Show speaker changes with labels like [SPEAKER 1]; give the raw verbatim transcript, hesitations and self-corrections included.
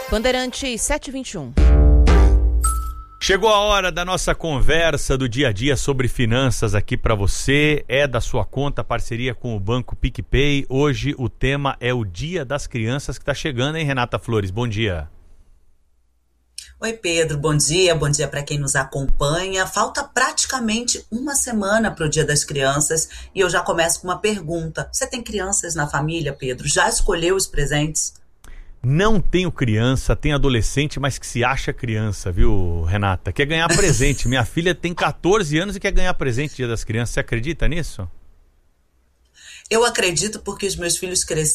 [SPEAKER 1] Bandeirantes sete e vinte e um.
[SPEAKER 2] Chegou a hora da nossa conversa do dia a dia sobre finanças aqui para você. É da sua conta, parceria com o Banco PicPay. Hoje o tema é o Dia das Crianças que está chegando, hein, Renata Flores? Bom dia.
[SPEAKER 3] Oi, Pedro. Bom dia. Bom dia para quem nos acompanha. Falta praticamente uma semana para o Dia das Crianças e eu já começo com uma pergunta. Você tem crianças na família, Pedro? Já escolheu os presentes?
[SPEAKER 2] Não tenho criança, tenho adolescente, mas que se acha criança, viu, Renata? Quer ganhar presente. Minha filha tem catorze anos e quer ganhar presente Dia das Crianças. Você acredita nisso?
[SPEAKER 3] Eu acredito porque os meus filhos cresceram